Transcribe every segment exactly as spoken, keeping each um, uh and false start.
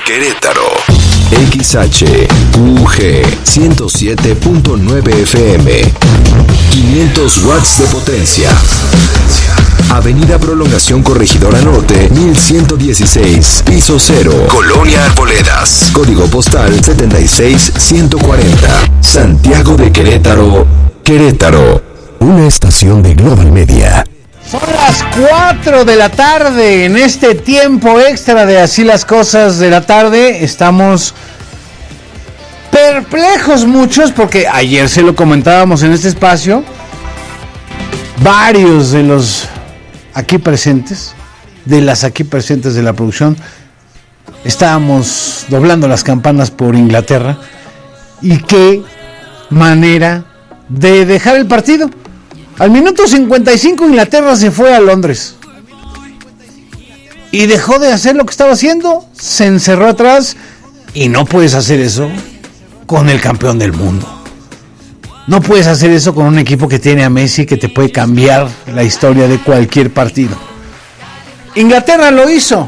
Querétaro. X H U G ciento siete punto nueve F M. quinientos watts de potencia. Avenida Prolongación Corregidora Norte, mil ciento dieciséis, piso cero, Colonia Arboledas. Código postal setenta y seis ciento cuarenta. Santiago de Querétaro, Querétaro. Una estación de Global Media. Son las cuatro de la tarde. En este tiempo extra de Así las Cosas de la Tarde estamos perplejos muchos, porque ayer se lo comentábamos en este espacio. Varios de los aquí presentes, de las aquí presentes de la producción, estábamos doblando las campanas por Inglaterra. Y qué manera de dejar el partido. Al minuto cincuenta y cinco Inglaterra se fue a Londres y dejó de hacer lo que estaba haciendo, se encerró atrás, y no puedes hacer eso con el campeón del mundo. No puedes hacer eso con un equipo que tiene a Messi, que te puede cambiar la historia de cualquier partido. Inglaterra lo hizo.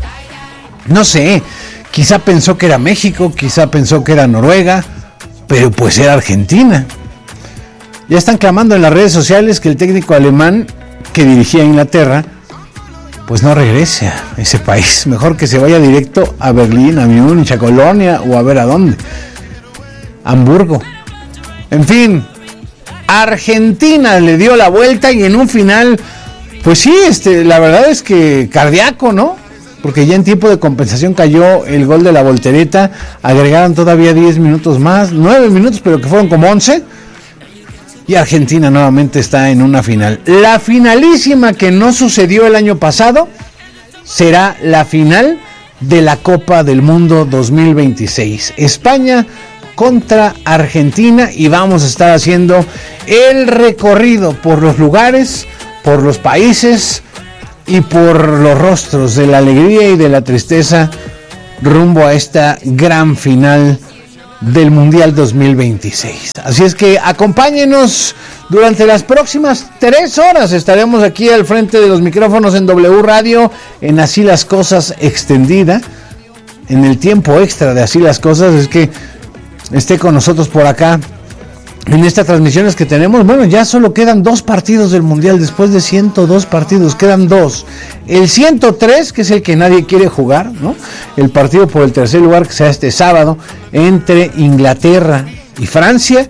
No sé, quizá pensó que era México, quizá pensó que era Noruega, pero pues era Argentina. Ya están clamando en las redes sociales que el técnico alemán que dirigía a Inglaterra pues no regrese a ese país. Mejor que se vaya directo a Berlín, a Múnich, a Colonia, o a ver a dónde. Hamburgo. En fin, Argentina le dio la vuelta, y en un final, pues sí, este, la verdad es que cardíaco, ¿no? Porque ya en tiempo de compensación cayó el gol de la voltereta. Agregaron todavía diez minutos más, nueve minutos, pero que fueron como once. Y Argentina nuevamente está en una final. La finalísima que no sucedió el año pasado será la final de la Copa del Mundo dos mil veintiséis. España contra Argentina, y vamos a estar haciendo el recorrido por los lugares, por los países y por los rostros de la alegría y de la tristeza rumbo a esta gran final del Mundial dos mil veintiséis. Así es que acompáñenos durante las próximas tres horas. Estaremos aquí al frente de los micrófonos en W Radio, en Así las Cosas extendida, en el tiempo extra de Así las Cosas. Es que esté con nosotros por acá en estas transmisiones que tenemos. Bueno, ya solo quedan dos partidos del Mundial. Después de ciento dos partidos, quedan dos. El ciento tres, que es el que nadie quiere jugar, ¿no? El partido por el tercer lugar, que será este sábado, entre Inglaterra y Francia.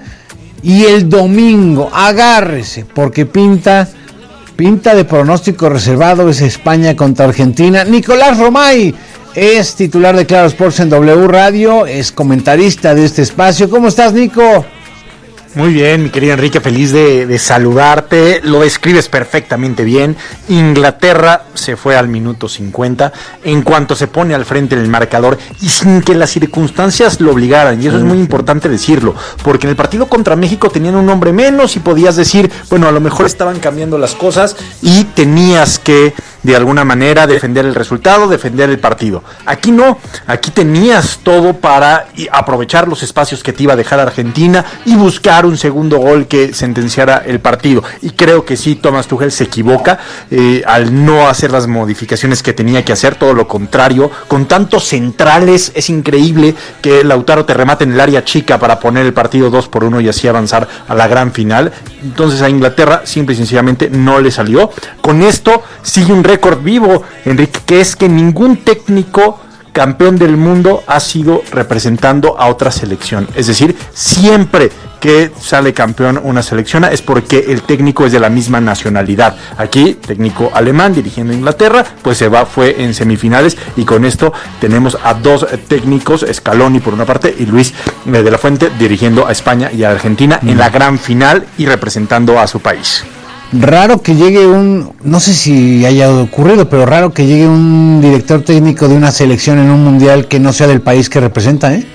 Y el domingo, agárrese, porque pinta, pinta de pronóstico reservado, es España contra Argentina. Nicolás Romay es titular de Claro Sports en W Radio, es comentarista de este espacio. ¿Cómo estás, Nico? Muy bien, mi querido Enrique, feliz de, de saludarte. Lo describes perfectamente bien. Inglaterra se fue al minuto cincuenta, en cuanto se pone al frente del marcador, y sin que las circunstancias lo obligaran. Y eso es muy importante decirlo, porque en el partido contra México tenían un hombre menos y podías decir, bueno, a lo mejor estaban cambiando las cosas y tenías que, de alguna manera, defender el resultado, defender el partido. Aquí no, aquí tenías todo para aprovechar los espacios que te iba a dejar Argentina y buscar un segundo gol que sentenciara el partido. Y creo que sí, Thomas Tuchel se equivoca eh, al no hacer las modificaciones que tenía que hacer, todo lo contrario. Con tantos centrales, es increíble que Lautaro te remate en el área chica para poner el partido dos por uno y así avanzar a la gran final. Entonces a Inglaterra simple y sencillamente no le salió. Con esto sigue un récord vivo, Enrique, que es que ningún técnico campeón del mundo ha sido representando a otra selección. Es decir, siempre que sale campeón una selección es porque el técnico es de la misma nacionalidad. Aquí, técnico alemán dirigiendo a Inglaterra, pues se va, fue en semifinales, y con esto tenemos a dos técnicos, Scaloni por una parte y Luis de la Fuente dirigiendo a España y a Argentina mm. en la gran final y representando a su país. Raro que llegue un, no sé si haya ocurrido, pero raro que llegue un director técnico de una selección en un mundial que no sea del país que representa, ¿eh?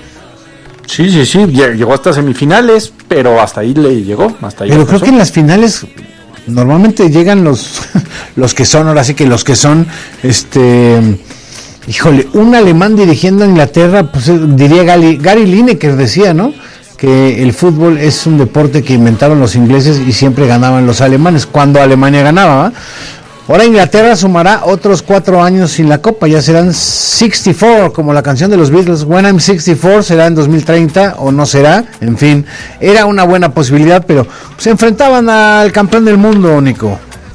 Sí, sí, sí, llegó hasta semifinales, pero hasta ahí le llegó. Hasta ahí pero creo que en las finales normalmente llegan los, los que son, ahora sí que los que son, este, híjole, un alemán dirigiendo a Inglaterra, pues diría Gary, Gary Lineker decía, ¿no? Que el fútbol es un deporte que inventaron los ingleses y siempre ganaban los alemanes, cuando Alemania ganaba, ¿eh? Ahora Inglaterra sumará otros cuatro años sin la Copa, ya serán sesenta y cuatro, como la canción de los Beatles, When I'm sesenta y cuatro, será en dos mil treinta o no será, en fin, era una buena posibilidad, pero se enfrentaban al campeón del mundo, Nico.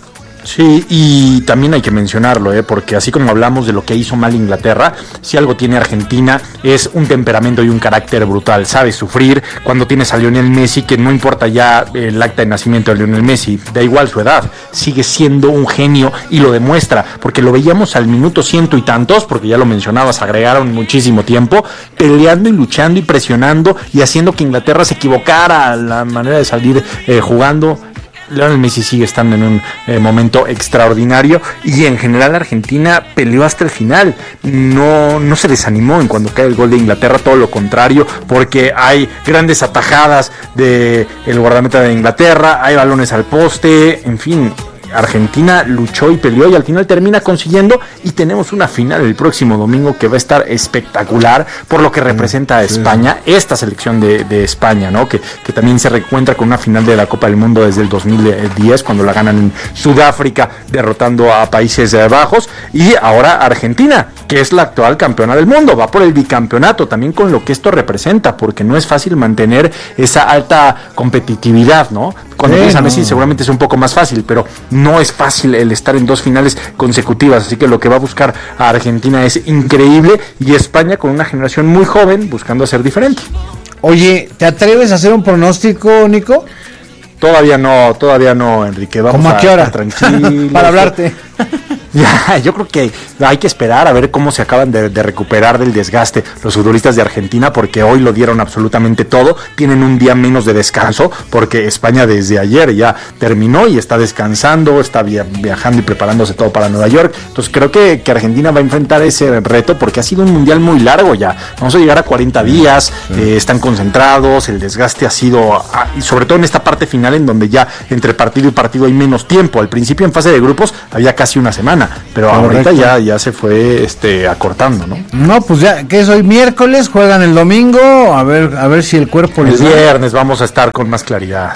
Sí, y también hay que mencionarlo, ¿eh? Porque así como hablamos de lo que hizo mal Inglaterra, si algo tiene Argentina es un temperamento y un carácter brutal, sabe sufrir. Cuando tienes a Lionel Messi, que no importa ya el acta de nacimiento de Lionel Messi, da igual su edad, sigue siendo un genio y lo demuestra, porque lo veíamos al minuto ciento y tantos, porque ya lo mencionabas, agregaron muchísimo tiempo, peleando y luchando y presionando y haciendo que Inglaterra se equivocara la manera de salir eh, jugando. Lionel Messi sigue estando en un eh, momento extraordinario y en general Argentina peleó hasta el final, no, no se desanimó en cuando cae el gol de Inglaterra, todo lo contrario, porque hay grandes atajadas de el guardameta de Inglaterra, hay balones al poste, en fin, Argentina luchó y peleó y al final termina consiguiendo, y tenemos una final el próximo domingo que va a estar espectacular por lo que representa a España, esta selección de, de España, ¿no? Que, que también se reencuentra con una final de la Copa del Mundo desde el dos mil diez, cuando la ganan en Sudáfrica derrotando a Países Bajos, y ahora Argentina, que es la actual campeona del mundo, va por el bicampeonato, también con lo que esto representa, porque no es fácil mantener esa alta competitividad, ¿no? Cuando tienes a Messi seguramente es un poco más fácil, pero no es fácil el estar en dos finales consecutivas, así que lo que va a buscar a Argentina es increíble, y España con una generación muy joven buscando hacer diferente. Oye, ¿te atreves a hacer un pronóstico, Nico? Todavía no, todavía no, Enrique, vamos ¿Cómo a qué hora? Tranquilos. Para hablarte. Ya, yo creo que hay que esperar a ver cómo se acaban de, de recuperar del desgaste los futbolistas de Argentina, porque hoy lo dieron absolutamente todo, tienen un día menos de descanso, porque España desde ayer ya terminó y está descansando, está via- viajando y preparándose todo para Nueva York. Entonces creo que, que Argentina va a enfrentar ese reto, porque ha sido un mundial muy largo ya, vamos a llegar a cuarenta días, sí. eh, están concentrados, el desgaste ha sido, ah, y sobre todo en esta parte final en donde ya entre partido y partido hay menos tiempo. Al principio en fase de grupos había casi una semana, pero Correcto. ahorita ya, ya se fue este acortando, ¿no? No, pues ya, que es hoy miércoles, juegan el domingo, a ver, a ver si el cuerpo el les da. El viernes vamos a estar con más claridad.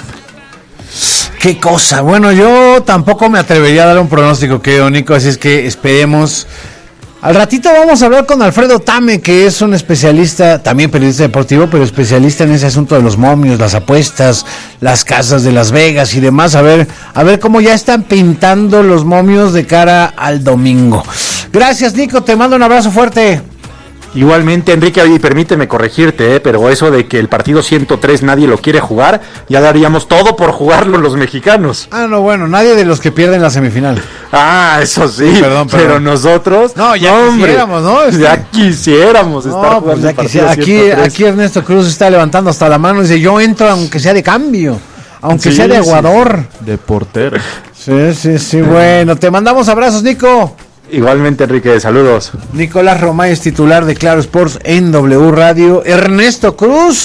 Qué cosa, bueno, yo tampoco me atrevería a dar un pronóstico, que Nico, así es que esperemos. Al ratito vamos a hablar con Alfredo Tame, que es un especialista, también periodista deportivo, pero especialista en ese asunto de los momios, las apuestas, las casas de Las Vegas y demás. A ver, a ver cómo ya están pintando los momios de cara al domingo. Gracias, Nico, te mando un abrazo fuerte. Igualmente, Enrique, y permíteme corregirte, ¿eh? pero eso de que el partido ciento tres nadie lo quiere jugar, ya daríamos todo por jugarlo los mexicanos. Ah, no, bueno, nadie de los que pierden la semifinal. Ah, eso sí, perdón, perdón. pero nosotros, no, ya no, quisiéramos, ¿no? Este... Ya quisiéramos no, estar pues jugando ya el partido aquí, ciento tres. Aquí Ernesto Cruz está levantando hasta la mano y dice, yo entro aunque sea de cambio, aunque sí, sea de aguador. Sí. De portero. Sí, sí, sí, bueno, te mandamos abrazos, Nico. Igualmente, Enrique, saludos. Nicolás Romay es titular de Claro Sports en W Radio. Ernesto Cruz,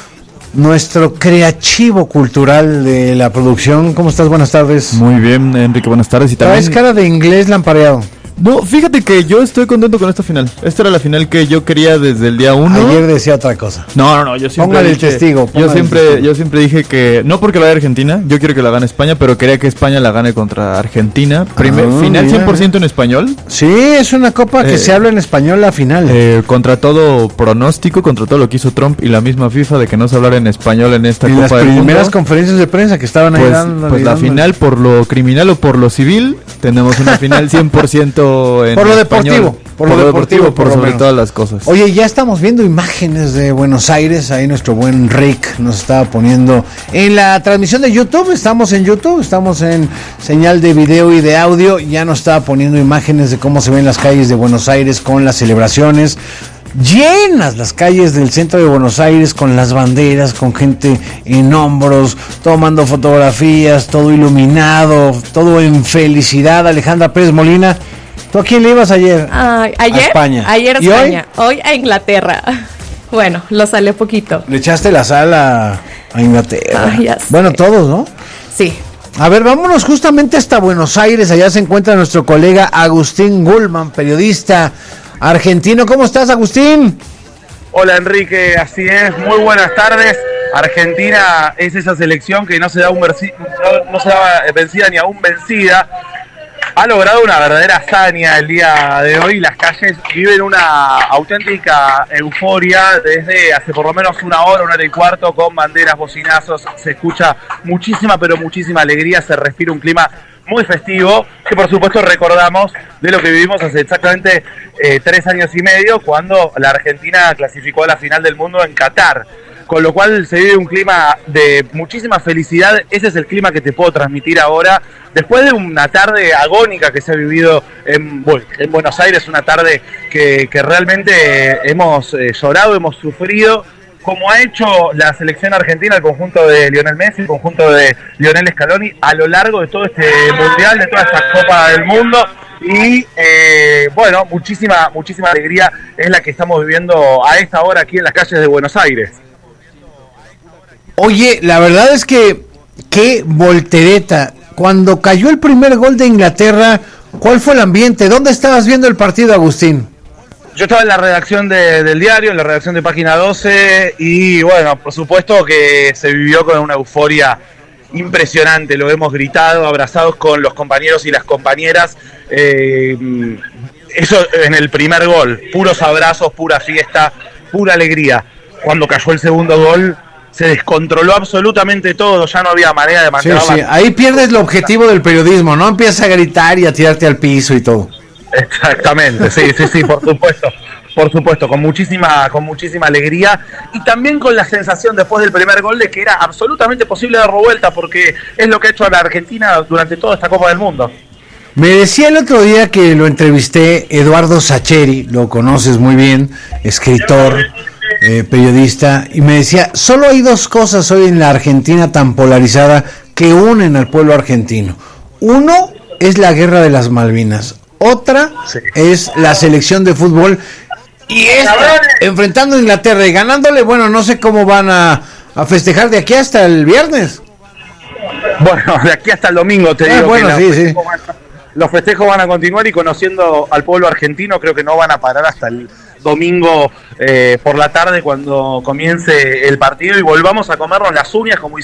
nuestro creativo cultural de la producción. ¿Cómo estás? Buenas tardes. Muy bien, Enrique, buenas tardes. Y también... Traes cara de inglés lampareado. No, fíjate que yo estoy contento con esta final. Esta era la final que yo quería desde el día uno. Ayer decía otra cosa. No, no, no, yo siempre Póngale dije, el testigo. Yo siempre, el testigo. yo siempre dije que, no porque la gane Argentina, yo quiero que la gane España, pero quería que España la gane contra Argentina. Primer, Ah, final mira. cien por ciento en español. Sí, es una copa que Eh, se habla en español la final. Eh, contra todo pronóstico, contra todo lo que hizo Trump y la misma FIFA de que no se hablara en español en esta y Copa las del Mundo. primeras conferencias de prensa que estaban ahí Pues, dando. pues la final por lo criminal o por lo civil, tenemos una final cien por ciento en Por lo español. deportivo, por, lo deportivo, por, por lo sobre menos. todas las cosas. Oye, ya estamos viendo imágenes de Buenos Aires, ahí nuestro buen Rick nos estaba poniendo en la transmisión de YouTube, estamos en YouTube, estamos en señal de video y de audio, ya nos estaba poniendo imágenes de cómo se ven las calles de Buenos Aires con las celebraciones, llenas las calles del centro de Buenos Aires con las banderas, con gente en hombros, tomando fotografías, todo iluminado, todo en felicidad. Alejandra Pérez Molina, ¿tú a quién le ibas ayer? Ah, ayer, a España. Ayer a ¿Y España, hoy? hoy a Inglaterra. Bueno, lo sale poquito. Le echaste la sal a, a Inglaterra. Ah, ya sé. Bueno, todos, ¿no? Sí. A ver, vámonos justamente hasta Buenos Aires. Allá se encuentra nuestro colega Agustín Gulman, periodista argentino. ¿Cómo estás, Agustín? Hola, Enrique, así es. Muy buenas tardes. Argentina es esa selección que no se da un versi- no, no se da vencida ni aún vencida. ha logrado una verdadera hazaña el día de hoy. Las calles viven una auténtica euforia desde hace por lo menos una hora, una hora y cuarto, con banderas, bocinazos. Se escucha muchísima, pero muchísima alegría. Se respira un clima muy festivo, que por supuesto recordamos de lo que vivimos hace exactamente eh, tres años y medio, cuando la Argentina clasificó a la final del mundo en Qatar. Con lo cual se vive un clima de muchísima felicidad. Ese es el clima que te puedo transmitir ahora, después de una tarde agónica que se ha vivido en, en Buenos Aires, una tarde que, que realmente hemos eh, llorado, hemos sufrido, como ha hecho la selección argentina, el conjunto de Lionel Messi, el conjunto de Lionel Scaloni, a lo largo de todo este mundial, de toda esta Copa del Mundo. Y eh, bueno, muchísima, muchísima alegría es la que estamos viviendo a esta hora aquí en las calles de Buenos Aires. Oye, la verdad es que qué voltereta. Cuando cayó el primer gol de Inglaterra, ¿cuál fue el ambiente? ¿Dónde estabas viendo el partido, Agustín? Yo estaba en la redacción de, del diario, en la redacción de Página doce, y bueno, por supuesto que se vivió con una euforia impresionante. Lo hemos gritado, abrazados con los compañeros y las compañeras. Eh, eso en el primer gol, puros abrazos, pura fiesta, pura alegría. Cuando cayó el segundo gol, se descontroló absolutamente todo, ya no había manera de mantener. Sí, sí. Ahí pierdes el objetivo del periodismo, ¿no? Empiezas a gritar y a tirarte al piso y todo. Exactamente, sí, sí, sí, por supuesto, por supuesto, con muchísima, con muchísima alegría, y también con la sensación después del primer gol de que era absolutamente posible darlo vuelta, porque es lo que ha hecho a la Argentina durante toda esta Copa del Mundo. Me decía el otro día que lo entrevisté, Eduardo Sacheri, lo conoces muy bien, escritor, eh, periodista, y me decía, solo hay dos cosas hoy en la Argentina tan polarizada que unen al pueblo argentino. Uno es la guerra de las Malvinas, otra sí. es la selección de fútbol, y esta, enfrentando a Inglaterra y ganándole, bueno, no sé cómo van a, a festejar de aquí hasta el viernes. Bueno, de aquí hasta el domingo te ah, digo bueno, que sí, sí. Van, los festejos van a continuar, y conociendo al pueblo argentino creo que no van a parar hasta el domingo eh, por la tarde, cuando comience el partido y volvamos a comernos las uñas como